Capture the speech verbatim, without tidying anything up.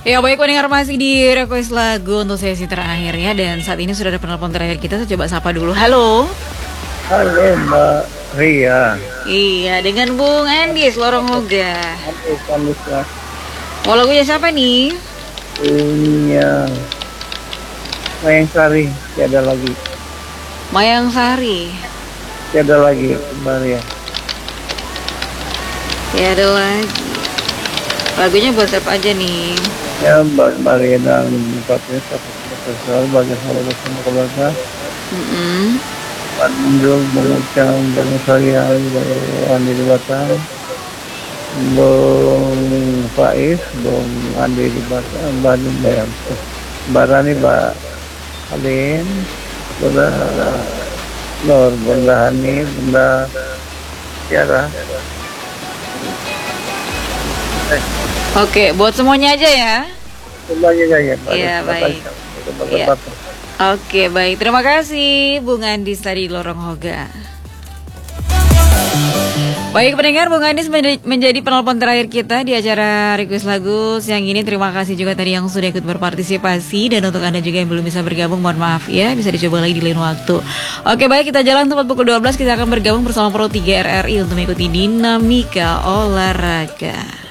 Ya baik pendengar, masih di request lagu untuk sesi terakhir ya. Dan saat ini sudah ada penelpon terakhir kita, saya coba sapa dulu. Halo. Halo Mbak Ria. Iya, dengan Bung Andis Lorong Hoga. Andis, Andis ya. Mau lagunya siapa nih? Punya Mayang Sari, tiada lagi. Mayang Sari. Tiada lagi Mbak Ria. Tiada lagi. Lagunya buat siapa aja nih? Ya Mbak Maria dan Patris Profesor bagi sahabat bersama keluarga. Mm-hmm. Pak Munjul, Bung Ucang, Bung Sayang, Bung Andi di Batam, Bung Faiz, Bung Andi di Batam, Bandung Bayam, Mbak Rani, Mbak Alin, Bunda Nur, Bunda Hani, Bunda Tiara. Oke, buat semuanya aja ya. Semuanya ya, Pak. Iya, baik. Ya. Oke, baik. Terima kasih Bung Andis tadi Lorong Hoga. Baik pendengar, Bung Andis menjadi penelpon terakhir kita di acara Request Lagu siang ini. Terima kasih juga tadi yang sudah ikut berpartisipasi. Dan untuk Anda juga yang belum bisa bergabung, mohon maaf ya, bisa dicoba lagi di lain waktu. Oke baik, kita jalan tepat pukul dua belas. Kita akan bergabung bersama Pro tiga R R I untuk mengikuti dinamika olahraga.